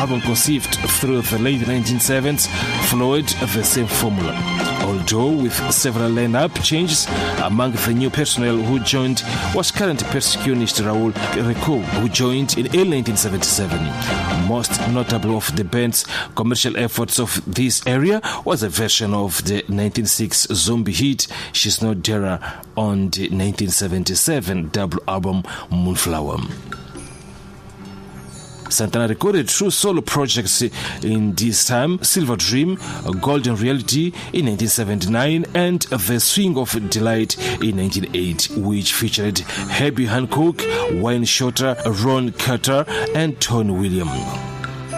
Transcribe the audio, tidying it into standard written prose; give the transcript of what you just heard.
album conceived through the late 1970s followed the same formula, although with several lineup changes. Among the new personnel who joined was current percussionist Raul Rico, who joined in early 1977. Most notable of the band's commercial efforts of this area was a version of the 1996 zombie hit She's Not Dara on the 1977 double album Moonflower. Santana recorded 2 solo projects in this time: Silver Dream, Golden Reality in 1979, and The Swing of Delight in 1980, which featured Herbie Hancock, Wayne Shorter, Ron Carter, and Tony Williams.